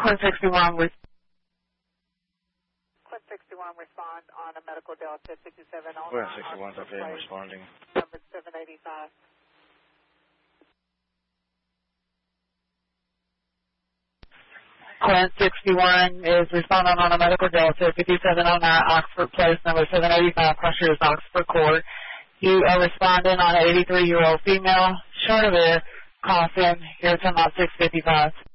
Quinn 61 with Quinn 61 respond on a medical Delta 57 on Quinn 61's okay, I'm responding. Number 785. Quinn 61 is responding on a medical Delta 5709 Oxford Place, number 785, Crossroads, Oxford Court. You are responding on an 83-year-old female, short of air, coughing, here to about 655.